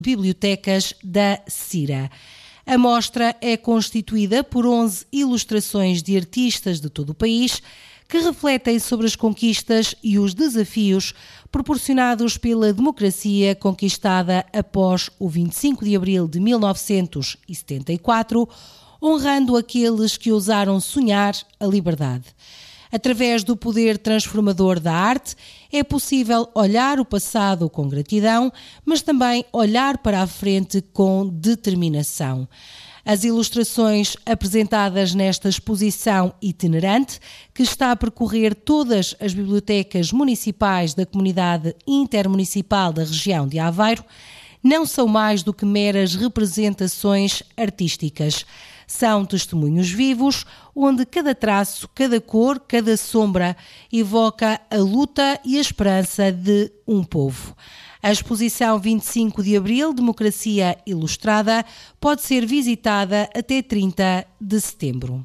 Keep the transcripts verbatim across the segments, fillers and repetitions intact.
bibliotecas da Cira. A mostra é constituída por onze ilustrações de artistas de todo o país que refletem sobre as conquistas e os desafios proporcionados pela democracia conquistada após o vinte e cinco de abril de mil novecentos e setenta e quatro, honrando aqueles que ousaram sonhar a liberdade. Através do poder transformador da arte, é possível olhar o passado com gratidão, mas também olhar para a frente com determinação. As ilustrações apresentadas nesta exposição itinerante, que está a percorrer todas as bibliotecas municipais da Comunidade Intermunicipal da região de Aveiro, não são mais do que meras representações artísticas. São testemunhos vivos, onde cada traço, cada cor, cada sombra evoca a luta e a esperança de um povo. A exposição vinte e cinco de abril, Democracia Ilustrada, pode ser visitada até trinta de setembro.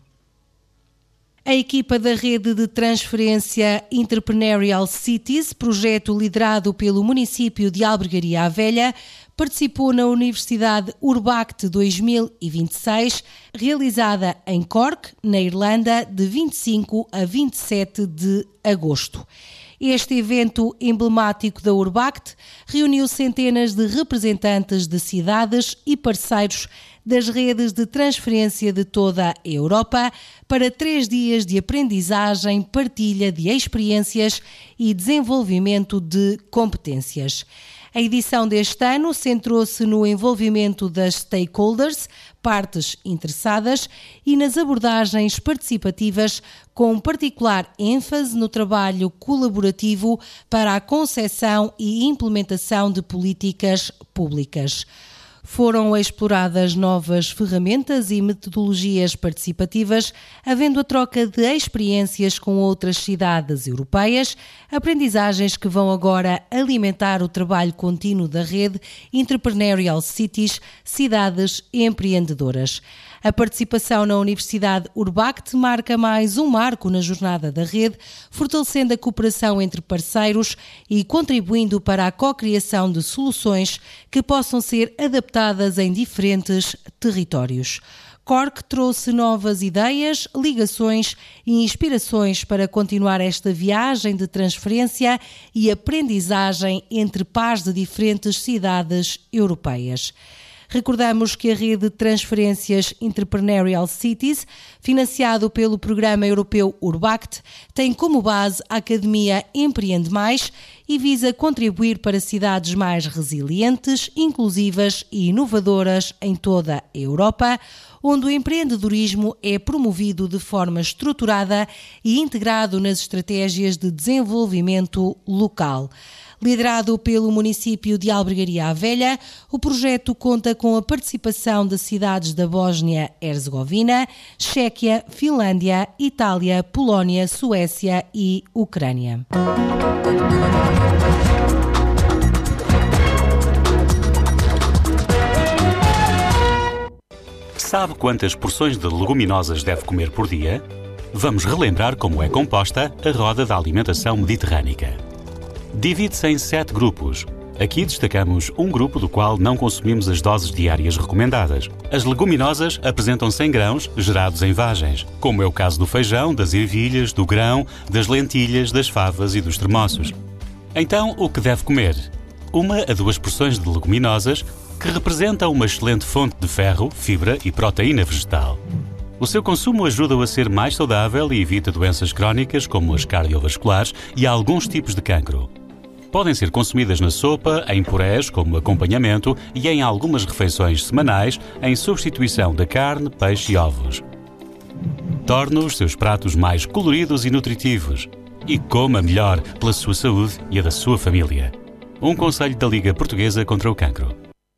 A equipa da Rede de Transferência Entrepreneurial Cities, projeto liderado pelo município de Albergaria à Velha, participou na Universidade Urbact dois mil e vinte e seis, realizada em Cork, na Irlanda, de vinte e cinco a vinte e sete de agosto. Este evento emblemático da Urbact reuniu centenas de representantes de cidades e parceiros das redes de transferência de toda a Europa para três dias de aprendizagem, partilha de experiências e desenvolvimento de competências. A edição deste ano centrou-se no envolvimento das stakeholders, partes interessadas, e nas abordagens participativas, com particular ênfase no trabalho colaborativo para a concepção e implementação de políticas públicas. Foram exploradas novas ferramentas e metodologias participativas, havendo a troca de experiências com outras cidades europeias, aprendizagens que vão agora alimentar o trabalho contínuo da rede Entrepreneurial Cities, cidades empreendedoras. A participação na Universidade Urbact marca mais um marco na jornada da rede, fortalecendo a cooperação entre parceiros e contribuindo para a cocriação de soluções que possam ser adaptadas em diferentes territórios. Cork trouxe novas ideias, ligações e inspirações para continuar esta viagem de transferência e aprendizagem entre pares de diferentes cidades europeias. Recordamos que a rede de transferências Entrepreneurial Cities, financiado pelo Programa Europeu Urbact, tem como base a Academia Empreende Mais e visa contribuir para cidades mais resilientes, inclusivas e inovadoras em toda a Europa, onde o empreendedorismo é promovido de forma estruturada e integrado nas estratégias de desenvolvimento local. Liderado pelo município de Albergaria à Velha, o projeto conta com a participação de cidades da Bósnia-Herzegovina, Chequia, Finlândia, Itália, Polónia, Suécia e Ucrânia. Sabe quantas porções de leguminosas deve comer por dia? Vamos relembrar como é composta a roda da alimentação mediterrânica. Divide-se em sete grupos. Aqui destacamos um grupo do qual não consumimos as doses diárias recomendadas. As leguminosas apresentam cem grãos gerados em vagens, como é o caso do feijão, das ervilhas, do grão, das lentilhas, das favas e dos termossos. Então, o que deve comer? Uma a duas porções de leguminosas, que representam uma excelente fonte de ferro, fibra e proteína vegetal. O seu consumo ajuda-o a ser mais saudável e evita doenças crónicas como as cardiovasculares e alguns tipos de cancro. Podem ser consumidas na sopa, em purés como acompanhamento e em algumas refeições semanais em substituição da carne, peixe e ovos. Torne os seus pratos mais coloridos e nutritivos e coma melhor pela sua saúde e a da sua família. Um conselho da Liga Portuguesa contra o Cancro.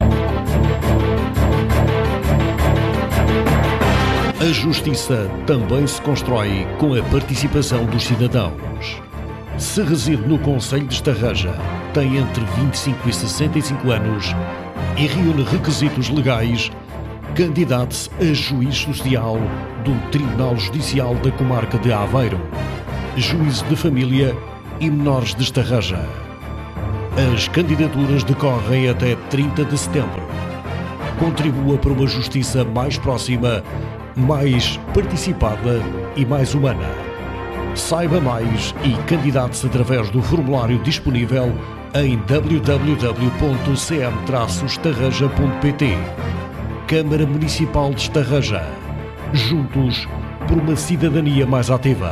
A justiça também se constrói com a participação dos cidadãos. Se reside no concelho de Estarreja, tem entre vinte e cinco e sessenta e cinco anos e reúne requisitos legais, candidate-se a juiz social do Tribunal Judicial da Comarca de Aveiro, juízo de família e menores de Estarreja. As candidaturas decorrem até trinta de setembro. Contribua para uma justiça mais próxima, mais participada e mais humana. Saiba mais e candidate-se através do formulário disponível em w w w ponto c m traço estarreja ponto p t. Câmara Municipal de Estarreja. Juntos por uma cidadania mais ativa.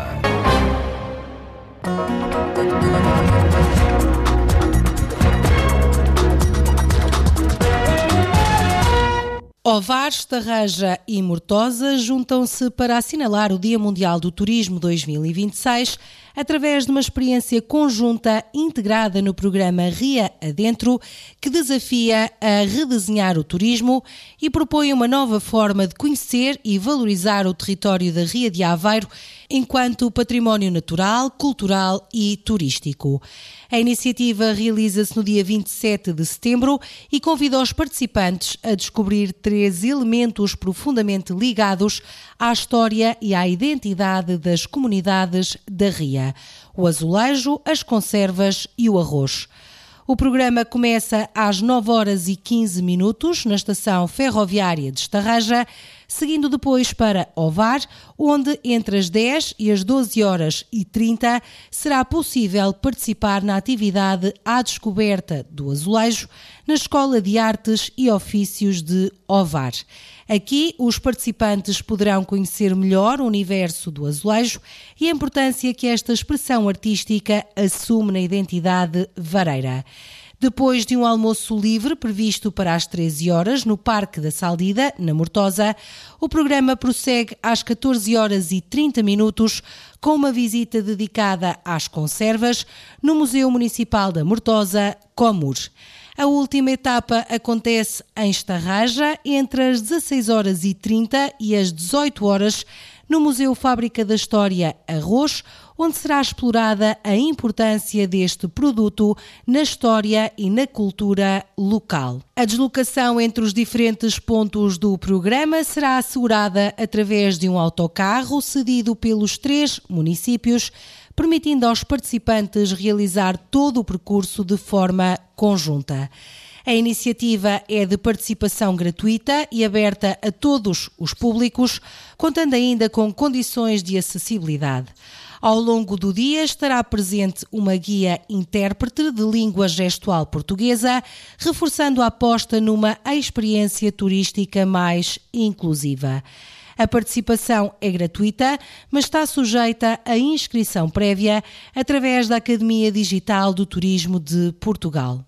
Ovar, Estarreja e Mortosa juntam-se para assinalar o Dia Mundial do Turismo dois mil e vinte e seis através de uma experiência conjunta integrada no programa Ria Adentro, que desafia a redesenhar o turismo e propõe uma nova forma de conhecer e valorizar o território da Ria de Aveiro enquanto património natural, cultural e turístico. A iniciativa realiza-se no dia vinte e sete de setembro e convida os participantes a descobrir três elementos profundamente ligados à história e à identidade das comunidades da Ria: o azulejo, as conservas e o arroz. O programa começa às nove horas e quinze minutos na estação ferroviária de Estarreja, seguindo depois para Ovar, onde entre as dez e as doze horas e trinta será possível participar na atividade à descoberta do azulejo na Escola de Artes e Ofícios de Ovar. Aqui, os participantes poderão conhecer melhor o universo do azulejo e a importância que esta expressão artística assume na identidade vareira. Depois de um almoço livre previsto para as treze horas no Parque da Saldida, na Mortosa, o programa prossegue às catorze horas e trinta minutos com uma visita dedicada às conservas no Museu Municipal da Mortosa, Comur. A última etapa acontece em Estarreja entre as dezasseis horas e trinta e as dezoito horas no Museu Fábrica da História Arroz, onde será explorada a importância deste produto na história e na cultura local. A deslocação entre os diferentes pontos do programa será assegurada através de um autocarro cedido pelos três municípios, permitindo aos participantes realizar todo o percurso de forma conjunta. A iniciativa é de participação gratuita e aberta a todos os públicos, contando ainda com condições de acessibilidade. Ao longo do dia estará presente uma guia intérprete de língua gestual portuguesa, reforçando a aposta numa experiência turística mais inclusiva. A participação é gratuita, mas está sujeita à inscrição prévia através da Academia Digital do Turismo de Portugal.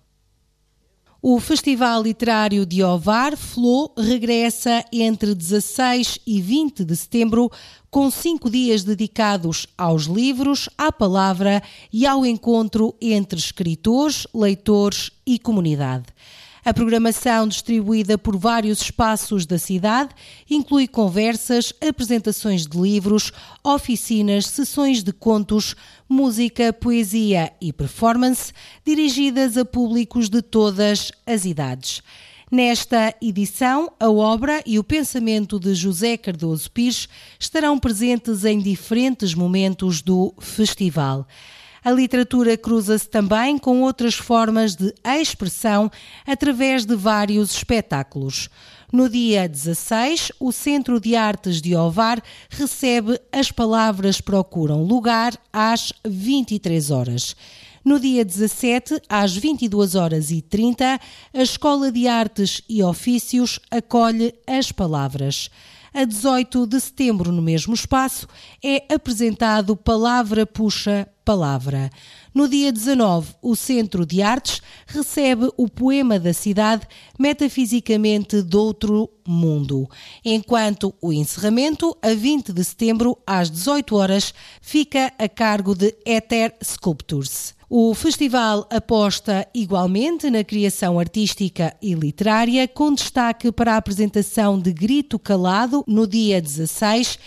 O Festival Literário de Ovar, F L O, regressa entre dezasseis e vinte de setembro, com cinco dias dedicados aos livros, à palavra e ao encontro entre escritores, leitores e comunidade. A programação, distribuída por vários espaços da cidade, inclui conversas, apresentações de livros, oficinas, sessões de contos, música, poesia e performance, dirigidas a públicos de todas as idades. Nesta edição, a obra e o pensamento de José Cardoso Pires estarão presentes em diferentes momentos do festival. A literatura cruza-se também com outras formas de expressão através de vários espetáculos. No dia dezasseis, o Centro de Artes de Ovar recebe As Palavras Procuram Lugar às vinte e três horas. No dia dezassete, às vinte e duas horas e trinta, a Escola de Artes e Ofícios acolhe As Palavras. A dezoito de setembro, no mesmo espaço, é apresentado Palavra Puxa Palavra. No dia dezanove, o Centro de Artes recebe o Poema da Cidade, Metafisicamente d'Outro Mundo, enquanto o encerramento, a vinte de setembro, às dezoito horas, fica a cargo de Ether Sculptures. O festival aposta igualmente na criação artística e literária, com destaque para a apresentação de Grito Calado no dia dezasseis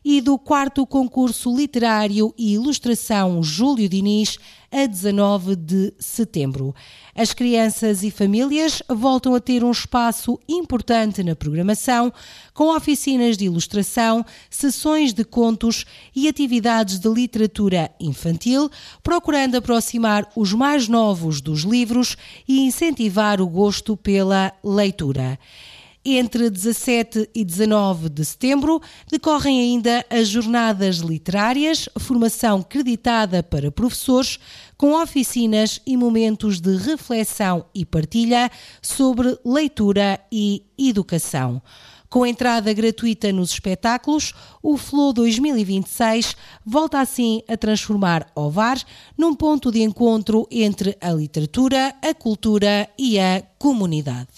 e do quarto concurso literário e ilustração Júlio Diniz, a dezanove de setembro. As crianças e famílias voltam a ter um espaço importante na programação, com oficinas de ilustração, sessões de contos e atividades de literatura infantil, procurando aproximar os mais novos dos livros e incentivar o gosto pela leitura. Entre dezassete e dezanove de setembro decorrem ainda as jornadas literárias, formação creditada para professores, com oficinas e momentos de reflexão e partilha sobre leitura e educação. Com entrada gratuita nos espetáculos, o F L O dois mil e vinte e seis volta assim a transformar Ovar num ponto de encontro entre a literatura, a cultura e a comunidade.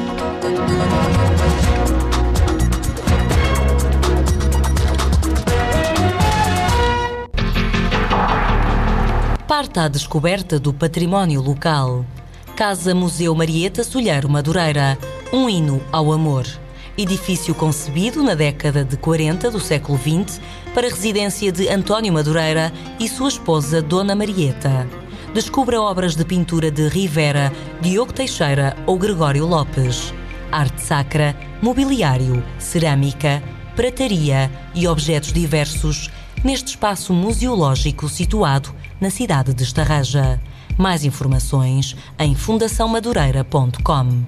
Parta à descoberta do património local. Casa Museu Marieta Solheiro Madureira, um hino ao amor. Edifício concebido na década de quarenta do século vinte para a residência de António Madureira e sua esposa Dona Marieta. Descubra obras de pintura de Rivera, Diogo Teixeira ou Gregório Lopes. Arte sacra, mobiliário, cerâmica, prataria e objetos diversos neste espaço museológico situado na cidade de Estarreja. Mais informações em fundação madureira ponto com.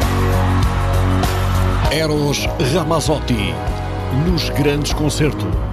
Eros Ramazzotti, nos grandes concertos.